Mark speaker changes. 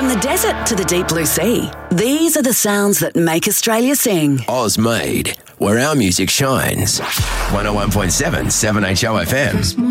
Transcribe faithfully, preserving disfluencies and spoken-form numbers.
Speaker 1: From the desert to the deep blue sea, these are the sounds that make Australia sing.
Speaker 2: Oz Made, where our music shines. one oh one point seven, seven H O F M.